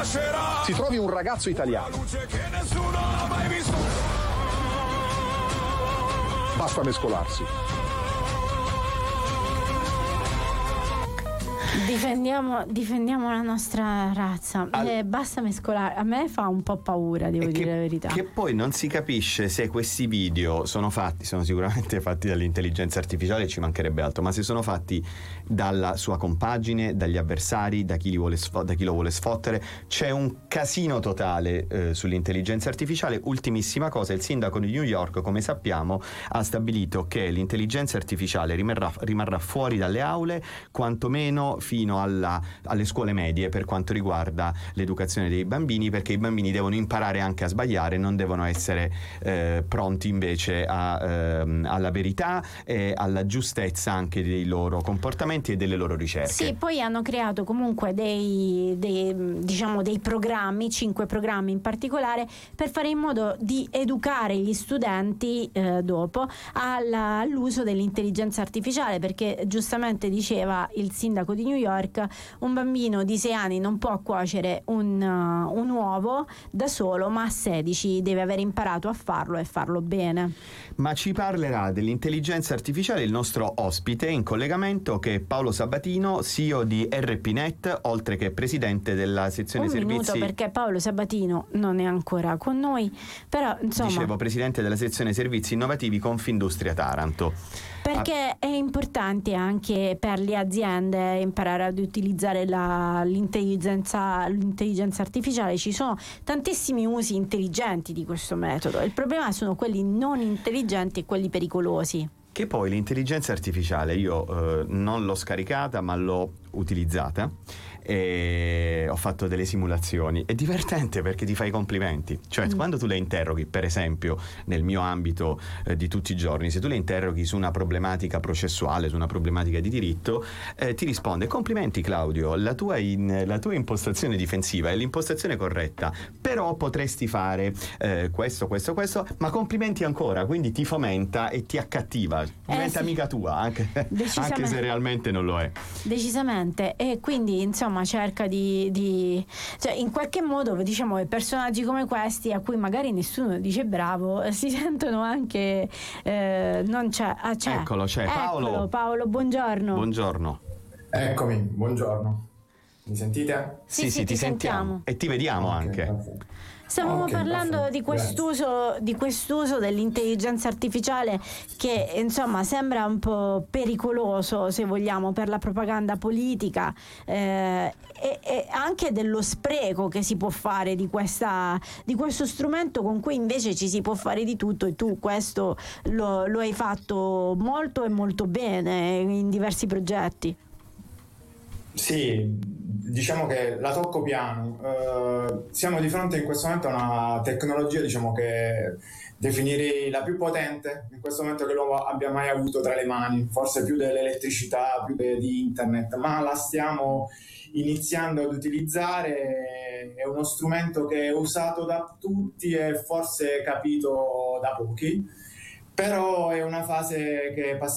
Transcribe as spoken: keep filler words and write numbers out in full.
Si trovi un ragazzo italiano. Basta mescolarsi. Difendiamo, difendiamo la nostra razza. Al... Eh, basta mescolare. A me fa un po' paura, devo e dire che, la verità. Che poi non si capisce se questi video sono fatti, sono sicuramente fatti dall'intelligenza artificiale, ci mancherebbe altro, ma se sono fatti dalla sua compagine, dagli avversari, da chi, li vuole sfo- da chi lo vuole sfottere. C'è un casino totale eh, sull'intelligenza artificiale. Ultimissima cosa, il sindaco di New York, come sappiamo, ha stabilito che l'intelligenza artificiale rimarrà, rimarrà fuori dalle aule, quantomeno fino alla, alle scuole medie, per quanto riguarda l'educazione dei bambini, perché i bambini devono imparare anche a sbagliare, non devono essere eh, pronti invece a, ehm, alla verità e alla giustezza anche dei loro comportamenti e delle loro ricerche. Sì, poi hanno creato comunque dei, dei, diciamo dei programmi, cinque programmi in particolare, per fare in modo di educare gli studenti eh, dopo alla, all'uso dell'intelligenza artificiale, perché giustamente diceva il sindaco di New York, un bambino di sei anni non può cuocere un, uh, un uovo da solo, ma a sedici deve aver imparato a farlo e farlo bene. Ma ci parlerà dell'intelligenza artificiale il nostro ospite in collegamento, che è Paolo Sabatino, C E O di R P Net, oltre che presidente della sezione un servizi. Un minuto, perché Paolo Sabatino non è ancora con noi, però insomma... Dicevo, presidente della sezione servizi innovativi Confindustria Taranto. Perché è importante anche per le aziende imparare ad utilizzare la, l'intelligenza, l'intelligenza artificiale. Ci sono tantissimi usi intelligenti di questo metodo. Il problema sono quelli non intelligenti e quelli pericolosi. Che poi l'intelligenza artificiale io eh, non l'ho scaricata, ma l'ho utilizzata e ho fatto delle simulazioni. È divertente perché ti fai i complimenti, cioè mm. quando tu le interroghi, per esempio nel mio ambito eh, di tutti i giorni, se tu le interroghi su una problematica processuale, su una problematica di diritto, eh, ti risponde: complimenti Claudio, la tua, in, la tua impostazione difensiva è l'impostazione corretta, però potresti fare eh, questo, questo, questo, ma complimenti ancora. Quindi ti fomenta e ti accattiva, diventa eh sì. amica tua, anche, anche se realmente non lo è. Decisamente. E quindi insomma cerca di, di cioè in qualche modo, diciamo, personaggi come questi, a cui magari nessuno dice bravo, si sentono anche eh, non c'è, ah, c'è. Eccolo, c'è Paolo. Eccolo, Paolo, buongiorno. Buongiorno. Eccomi, buongiorno. Mi sentite? Sì, sì, sì, ti, ti sentiamo. sentiamo e ti vediamo okay, anche. Perfetto. Stavamo okay, parlando perfetto. di quest'uso, di quest'uso dell'intelligenza artificiale che insomma sembra un po' pericoloso, se vogliamo, per la propaganda politica eh, e, e anche dello spreco che si può fare di, questa, di questo strumento con cui invece ci si può fare di tutto, e tu questo lo, lo hai fatto molto e molto bene in diversi progetti. Sì, diciamo che la tocco piano. Uh, siamo di fronte in questo momento a una tecnologia, diciamo, che definirei la più potente in questo momento che l'uomo abbia mai avuto tra le mani, forse più dell'elettricità, più de- di internet, ma la stiamo iniziando ad utilizzare. È uno strumento che è usato da tutti e forse capito da pochi, però è una fase che passa